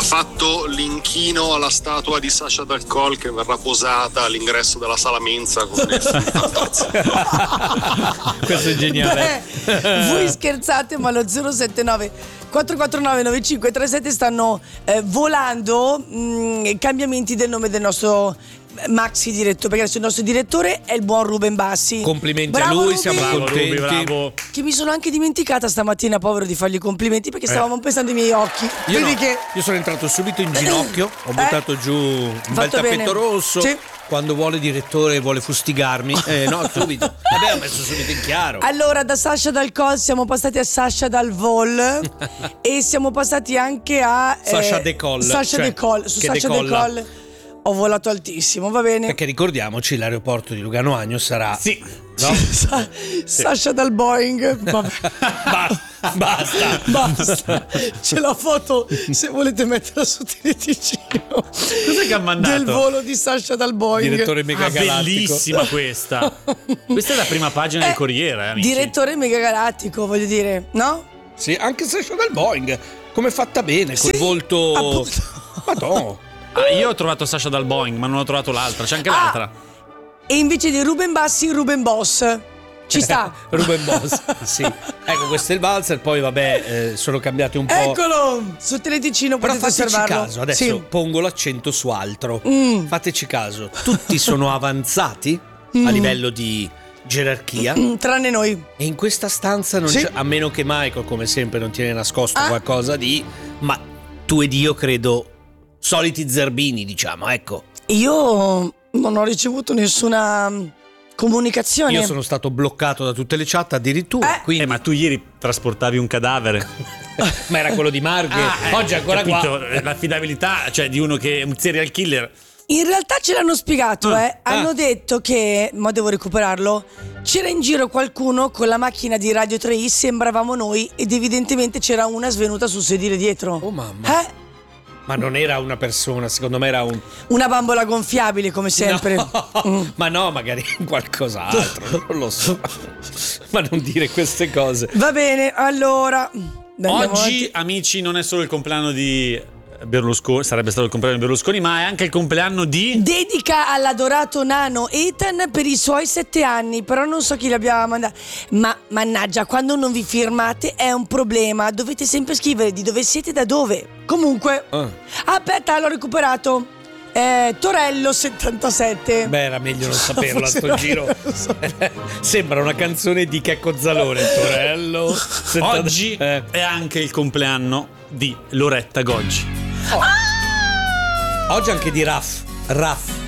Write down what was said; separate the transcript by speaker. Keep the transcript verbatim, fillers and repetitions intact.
Speaker 1: fatto l'inchino alla statua di Sasha D'Alcol che verrà posata all'ingresso della Sala Mensa con le
Speaker 2: Questo è geniale.
Speaker 3: Beh, voi scherzate, ma lo zero sette nove quattro quattro nove nove cinque tre sette stanno eh, volando mh, cambiamenti del nome del nostro maxi direttore, perché adesso il nostro direttore è il buon Ruben Bassi.
Speaker 2: Complimenti
Speaker 3: bravo
Speaker 2: a lui,
Speaker 3: Ruby.
Speaker 2: siamo
Speaker 4: Bravo,
Speaker 2: contenti.
Speaker 4: Ruby, bravo.
Speaker 3: Che mi sono anche dimenticata stamattina, povero, di fargli complimenti perché stavamo pensando ai miei occhi.
Speaker 2: Io,
Speaker 3: Vedi
Speaker 2: no,
Speaker 3: che
Speaker 2: io sono entrato subito in ginocchio, ho buttato giù un bel
Speaker 3: Fatto
Speaker 2: tappeto
Speaker 3: bene.
Speaker 2: rosso.
Speaker 3: Sì.
Speaker 2: Quando vuole il direttore vuole fustigarmi, eh, no, subito. Vabbè, ho messo subito in chiaro.
Speaker 3: Allora, da Sasha D'Alcol siamo passati a Sasha Dal Vol e siamo passati anche a eh,
Speaker 2: Sasha Decol,
Speaker 3: Sasha
Speaker 2: cioè,
Speaker 3: Decol. Su
Speaker 2: che
Speaker 3: Sasha
Speaker 2: decolla.
Speaker 3: Decol ho volato altissimo, va bene.
Speaker 2: Perché ricordiamoci, l'aeroporto di Lugano Agno sarà.
Speaker 4: Sì.
Speaker 2: No?
Speaker 3: Sa- Sasha dal Boeing. Vabbè.
Speaker 2: Basta, basta.
Speaker 3: Basta. C'è la foto, se volete metterla su Teleticino.
Speaker 4: Cos'è che ha mandato?
Speaker 3: Del volo di Sasha dal Boeing.
Speaker 2: Direttore mega
Speaker 4: Ah,
Speaker 2: galattico.
Speaker 4: bellissima questa. Questa è la prima pagina del
Speaker 3: Eh,
Speaker 4: Corriere, eh, amici.
Speaker 3: Direttore mega galattico, voglio dire, no?
Speaker 2: Sì, anche se esce dal Boeing. Come è fatta bene, col
Speaker 3: Sì,
Speaker 2: volto.
Speaker 3: appunto.
Speaker 2: Madonna.
Speaker 4: Ah, io ho trovato Sasha dal Boeing, ma non ho trovato l'altra. C'è anche
Speaker 3: Ah.
Speaker 4: l'altra.
Speaker 3: E invece di Ruben Bassi, Ruben Boss. Ci sta.
Speaker 2: Ruben Boss. Sì. Ecco, questo è il valzer. Poi, vabbè, eh, sono cambiati un po'.
Speaker 3: Eccolo! Su Teleticino
Speaker 2: Però
Speaker 3: potete
Speaker 2: fateci
Speaker 3: osservarlo.
Speaker 2: caso, adesso
Speaker 3: Sì.
Speaker 2: pongo l'accento su altro.
Speaker 3: Mm.
Speaker 2: Fateci caso, tutti sono avanzati a livello di gerarchia
Speaker 3: Mm, tranne noi.
Speaker 2: e in questa stanza non
Speaker 3: Sì.
Speaker 2: c'è, a meno che Michael, come sempre, non tiene nascosto
Speaker 3: Ah.
Speaker 2: qualcosa di. Ma tu ed io credo soliti zerbini, diciamo, ecco.
Speaker 3: Io non ho ricevuto nessuna comunicazione.
Speaker 2: Io sono stato bloccato da tutte le chat addirittura.
Speaker 3: Eh.
Speaker 2: Quindi,
Speaker 4: Eh, ma tu ieri trasportavi un cadavere.
Speaker 2: ma era quello di Marghe.
Speaker 4: Ah, eh,
Speaker 2: Oggi è ancora
Speaker 4: capito,
Speaker 2: qua.
Speaker 4: l'affidabilità, cioè di uno che è un serial killer.
Speaker 3: In realtà ce l'hanno spiegato,
Speaker 4: Ah.
Speaker 3: eh. Hanno
Speaker 2: Ah.
Speaker 3: detto che, ma devo recuperarlo, c'era in giro qualcuno con la macchina di Radio tre i, sembravamo noi, ed evidentemente c'era una svenuta sul sedile dietro.
Speaker 2: Oh, mamma.
Speaker 3: Eh?
Speaker 2: Ma non era una persona, secondo me era un.
Speaker 3: Una bambola gonfiabile, come sempre.
Speaker 2: No.
Speaker 3: Mm.
Speaker 2: Ma no, magari qualcos'altro, non lo so. Ma non dire queste cose.
Speaker 3: Va bene, allora. andiamo
Speaker 4: Oggi,
Speaker 3: avanti.
Speaker 4: amici, non è solo il compleanno di Berlusconi, sarebbe stato il compleanno di Berlusconi, ma è anche il compleanno di.
Speaker 3: Dedica all'adorato nano Ethan per i suoi sette anni, però non so chi l'abbia mandato. Ma mannaggia, quando non vi firmate è un problema. Dovete sempre scrivere di dove siete, da dove. Comunque,
Speaker 2: Ah.
Speaker 3: aspetta, l'ho recuperato. Eh, Torello settantasette.
Speaker 2: Beh, era meglio non saperla
Speaker 3: so se
Speaker 2: sto
Speaker 3: lo-
Speaker 2: giro.
Speaker 3: lo so.
Speaker 2: Sembra una canzone di Checco Zalone, Torello.
Speaker 4: Oggi
Speaker 2: Eh.
Speaker 4: è anche il compleanno di Loretta Goggi.
Speaker 2: Oggi anche di Raff. Raff.